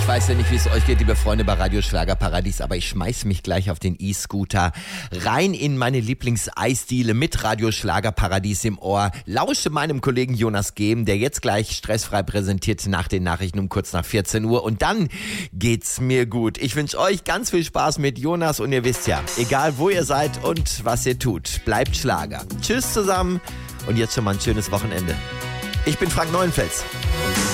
weiß ja nicht, wie es euch geht, liebe Freunde bei Radio Schlagerparadies, aber ich schmeiß mich gleich auf den E-Scooter rein in meine Lieblingseisdiele mit Radio Schlagerparadies im Ohr. Lausche meinem Kollegen Jonas Gehm, der jetzt gleich stressfrei präsentiert nach den Nachrichten um kurz nach 14 Uhr. Und dann geht's mir gut. Ich wünsche euch ganz viel Spaß mit Jonas und ihr wisst ja, egal wo ihr seid und was ihr tut, bleibt Schlager. Tschüss zusammen und jetzt schon mal ein schönes Wochenende. Ich bin Frank Neuenfels.